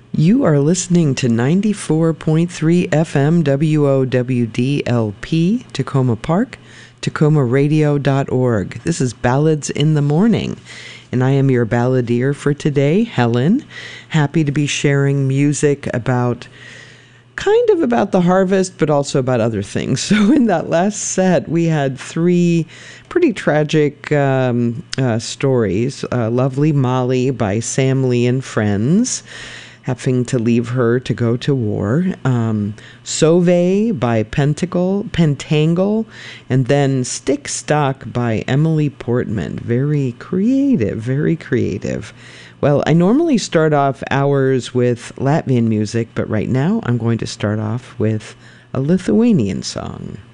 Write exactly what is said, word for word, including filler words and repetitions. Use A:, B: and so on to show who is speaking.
A: You are listening to ninety-four point three F M W O W D L P, Tacoma Park, tacoma radio dot org. This is Ballads in the Morning, and I am your balladeer for today, Helen. Happy to be sharing music about, kind of about the harvest, but also about other things. So in that last set, we had three pretty tragic um, uh, stories. Uh, Lovely Molly by Sam Lee and Friends, having to leave her to go to war. Um, Sauve by Pentacle, Pentangle, and then Stick Stock by Emily Portman. Very creative, very creative. Well, I normally start off hours with Latvian music, but right now I'm going to start off with a Lithuanian song.